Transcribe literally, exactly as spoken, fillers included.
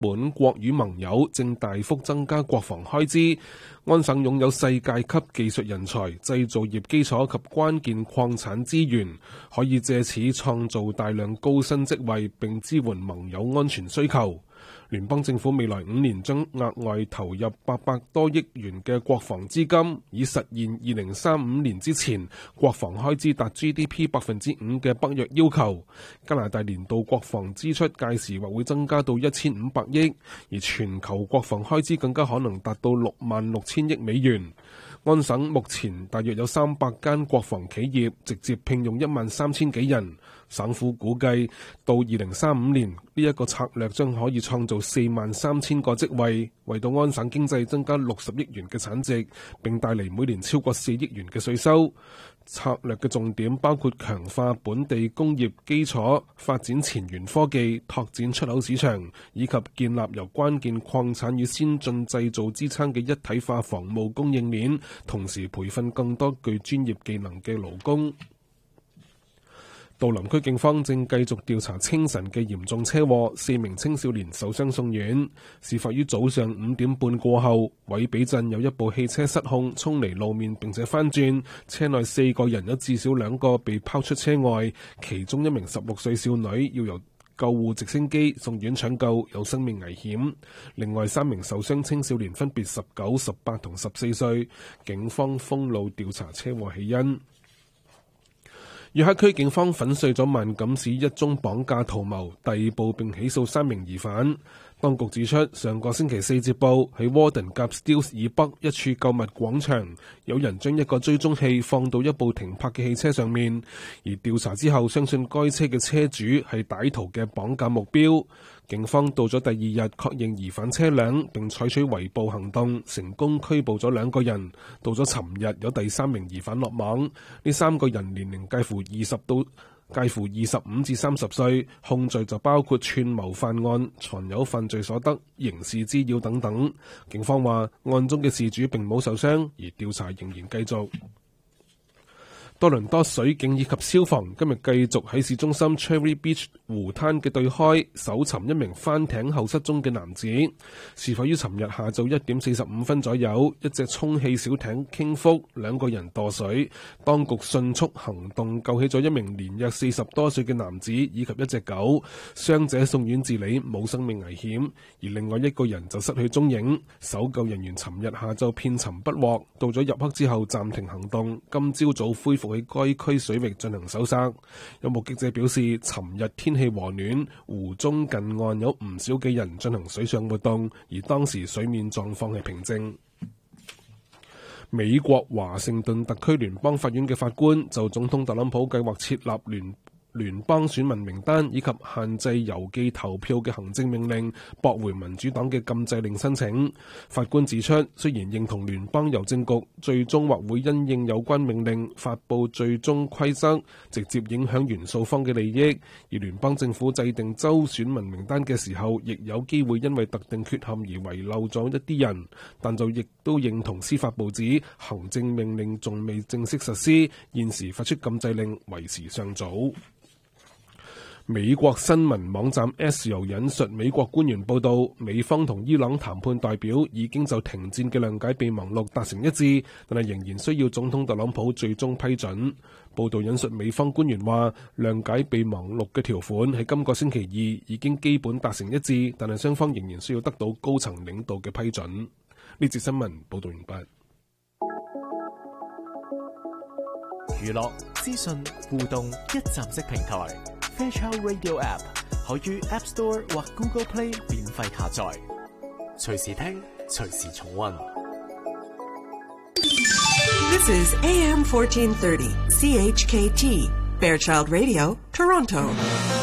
本國與盟友正大幅增加國防開支。安省擁有世界級技術人才、製造業基礎及關鍵礦產資源，可以借此創造大量高薪職位並支援盟友安全需求。聯邦政府未來五年將額外投入八百多億元嘅國防資金，以實現二零三五年之前國防開支達 G D P 百分之五嘅北約要求。加拿大年度國防支出屆時或會增加到一千五百億，而全球國防開支更加可能達到六萬六千億美元。安省目前大約有三百間國防企業，直接聘用一萬三千幾人。省府估計到二零三五年，呢一個策略將可以創造四萬三千個職位，為到安省經濟增加六十億元嘅產值，並帶嚟每年超過四億元嘅稅收。策略嘅重點包括強化本地工業基礎、發展前沿科技、拓展出口市場，以及建立由關鍵礦產與先進製造支撐嘅一體化防務供應鏈，同時培訓更多具專業技能嘅勞工。杜林區警方正繼續調查清晨嘅嚴重車禍，四名青少年受傷送院。事發於早上五點半過後，韋比鎮有一部汽車失控衝離路面並且翻轉，車內四個人有至少兩個被拋出車外，其中一名十六歲少女要由救護直升機送院搶救，有生命危險。另外三名受傷青少年分別十九、十八同十四歲，警方封路調查車禍起因。約克區警方粉碎咗萬錦市一宗綁架圖謀，逮捕並起訴三名疑犯。當局指出，上個星期四接報喺 Warden 及 Steeles 以北一處購物廣場，有人將一個追蹤器放到一部停泊嘅汽車上面，而調查之後相信該車嘅車主係歹徒嘅綁架目標。警方到咗第二日確認疑犯車輛並採取圍捕行動，成功拘捕咗兩個人。到咗尋日有第三名疑犯落網，呢三個人年齡介乎二十到介乎二十五至三十歲，控罪就包括串謀犯案、藏有犯罪所得、刑事滋擾等等。警方話案中嘅事主並冇受傷，而調查仍然繼續。多倫多水警以及消防今日繼續喺市中心 Cherry Beach 湖灘嘅對開搜尋一名翻艇後失蹤嘅男子。事發於尋日下晝一點四十五分左右，一隻充氣小艇傾覆，兩個人墮水。當局迅速行動，救起咗一名年約四十多歲嘅男子以及一隻狗，傷者送院治理，冇生命危險。而另外一個人就失去蹤影。搜救人員尋日下晝遍尋不獲，到咗入黑之後暫停行動，今朝早恢復喺該區水域進行搜索。有目擊者表示，尋日天氣和暖，湖中近岸有唔少嘅人進行水上活動，而當時水面狀況係平靜。美國華盛頓特區聯邦法院嘅法官就總統特朗普計劃設立聯聯邦選民名單以及限制郵寄投票嘅行政命令，駁回民主黨嘅禁制令申請。法官指出，雖然認同聯邦郵政局最終或會因應有關命令發布最終規則，直接影響原訴方嘅利益，而聯邦政府制定州選民名單嘅時候，亦有機會因為特定缺陷而遺漏咗一啲人，但就亦都認同司法部指行政命令仲未正式實施，現時發出禁制令為時尚早。美國新聞網站 Axios 引述美國官員報道，美方同伊朗談判代表已經就停戰嘅諒解備忘錄達成一致，但係仍然需要總統特朗普最終批准。報道引述美方官員話，諒解備忘錄嘅條款喺今個星期二已經基本達成一致，但係雙方仍然需要得到高層領導嘅批准。呢節新聞報道完畢。 娛樂、資訊、互動一站式平台 Fairchild Radio App 可於 App Store 或 Google Play 免費下載，隨時聽，隨時重溫。 This is A M fourteen thirty C H K T Fairchild Radio, Toronto.